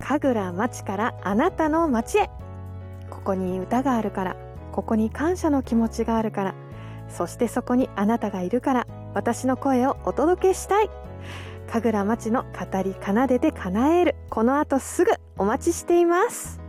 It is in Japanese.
神楽町からあなたの町へ。ここに歌があるから、ここに感謝の気持ちがあるから、そしてそこにあなたがいるから、私の声をお届けしたい。神楽町の語り奏でて叶える。この後すぐお待ちしています。